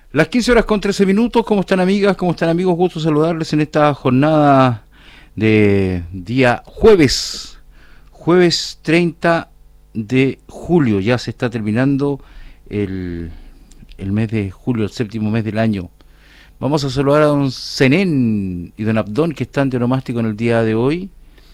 Las 15 horas con 13 minutos, ¿cómo están amigas? ¿Cómo están amigos? Gusto saludarles en esta jornada de día jueves 30 de julio. Ya se está terminando el mes de julio, el séptimo mes del año. Vamos a saludar a don Zenén y don Abdón, que están de onomástico en el día de hoy.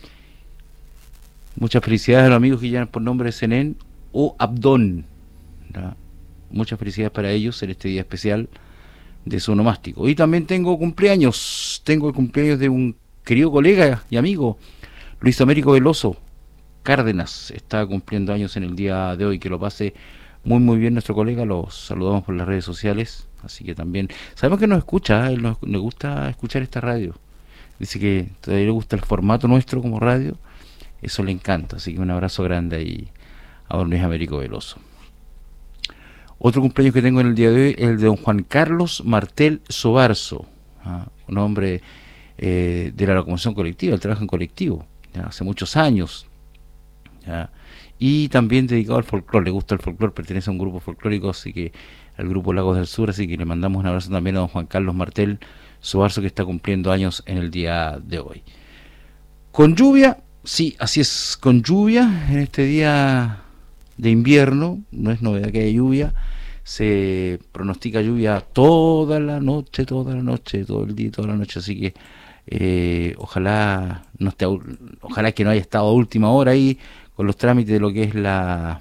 Muchas felicidades a los amigos que llevan por nombre de Zenén o Abdón, ¿verdad? Muchas felicidades para ellos en este día especial de su onomástico. Y también tengo cumpleaños. Tengo el cumpleaños de un querido colega y amigo, Luis Américo Veloso Cárdenas. Está cumpliendo años en el día de hoy. Que lo pase muy bien nuestro colega. Los saludamos por las redes sociales. Así que también sabemos que nos escucha. Él le gusta escuchar esta radio. Dice que todavía le gusta el formato nuestro como radio. Eso le encanta. Así que un abrazo grande ahí a don Luis Américo Veloso. Otro cumpleaños que tengo en el día de hoy es el de don Juan Carlos Martel Sobarzo, un hombre de la locomoción colectiva, el trabajo en colectivo, ¿ya? Hace muchos años, ¿ya? Y también dedicado al folclore, le gusta el folclore, pertenece a un grupo folclórico, así que al grupo Lagos del Sur, así que le mandamos un abrazo también a don Juan Carlos Martel Sobarzo, que está cumpliendo años en el día de hoy. Con lluvia, sí, así es, con lluvia en este día de invierno, no es novedad que haya lluvia. Se pronostica lluvia toda la noche, todo el día y toda la noche, así que ojalá que no haya estado a última hora ahí con los trámites de lo que es la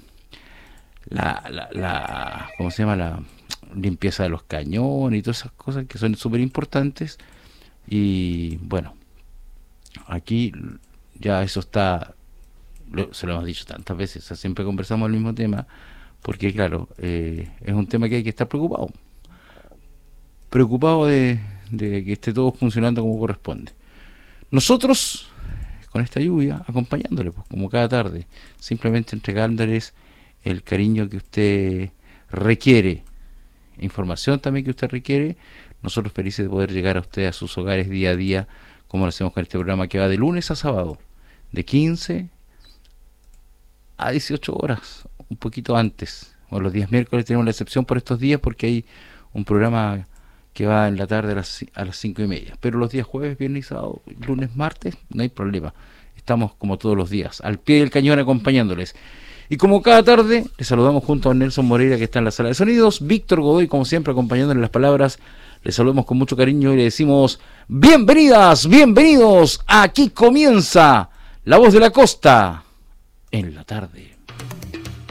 ¿cómo se llama? La limpieza de los cañones y todas esas cosas que son súper importantes. Y bueno, aquí ya eso está, se lo hemos dicho tantas veces, o sea, siempre conversamos el mismo tema, porque claro, es un tema que hay que estar preocupado de que esté todo funcionando como corresponde. Nosotros, con esta lluvia, acompañándole, pues, como cada tarde, simplemente entregándoles el cariño que usted requiere, información también que usted requiere. Nosotros felices de poder llegar a usted a sus hogares día a día, como lo hacemos con este programa que va de lunes a sábado, de 15 a 18 horas, un poquito antes. Bueno, los días miércoles tenemos la excepción por estos días porque hay un programa que va en la tarde a las 5:30. Pero los días jueves, viernes y sábado, lunes, martes, no hay problema. Estamos como todos los días, al pie del cañón acompañándoles. Y como cada tarde, les saludamos junto a Nelson Moreira, que está en la sala de sonidos, Víctor Godoy, como siempre, acompañándoles las palabras. Les saludamos con mucho cariño y le decimos bienvenidas, bienvenidos. Aquí comienza La Voz de la Costa en la tarde.